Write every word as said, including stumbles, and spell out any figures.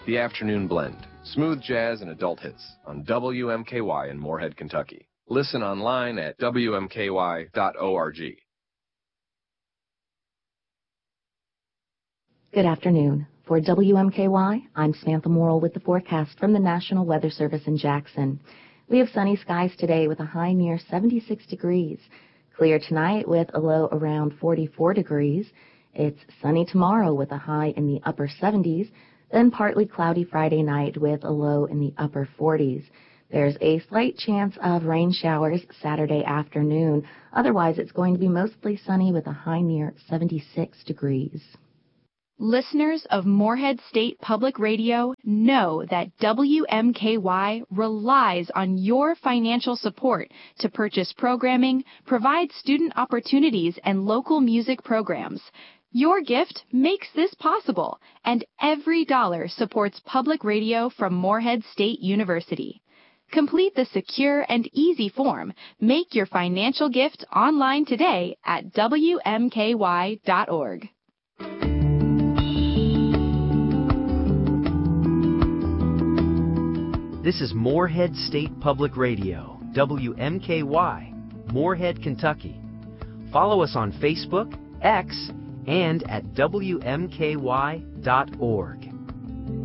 The Afternoon Blend. Smooth jazz and adult hits on W M K Y in Moorhead, Kentucky. Listen online at W M K Y dot org. Good afternoon. For W M K Y, I'm Samantha Morrill with the forecast from the National Weather Service in Jackson. We have sunny skies today with a high near seventy-six degrees. Clear tonight with a low around forty-four degrees. It's sunny tomorrow with a high in the upper seventies. Then partly cloudy Friday night with a low in the upper forties. There's a slight chance of rain showers Saturday afternoon. Otherwise, it's going to be mostly sunny with a high near seventy-six degrees. Listeners of Moorhead State Public Radio know that W M K Y relies on your financial support to purchase programming, provide student opportunities, and local music programs. Your gift makes this possible, and every dollar supports public radio from Moorhead State University. Complete the secure and easy form. Make your financial gift online today at W M K Y dot org. This is Moorhead State Public Radio, W M K Y, Moorhead, Kentucky. Follow us on Facebook, X, and at W M K Y dot org.